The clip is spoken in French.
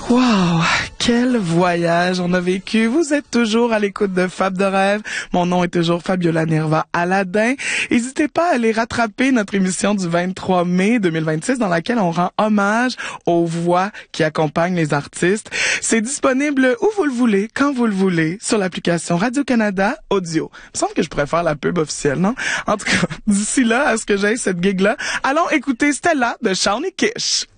Wow, quel voyage on a vécu. Vous êtes toujours à l'écoute de Fab de rêve. Mon nom est toujours Fabiola Nerva Aladin. N'hésitez pas à aller rattraper notre émission du 23 mai 2026 dans laquelle on rend hommage aux voix qui accompagnent les artistes. C'est disponible où vous le voulez, quand vous le voulez, sur l'application Radio-Canada Audio. Il me semble que je pourrais faire la pub officielle, non? En tout cas, d'ici là, à ce que j'aille cette gig-là, allons écouter Stella de Shawnee Kish.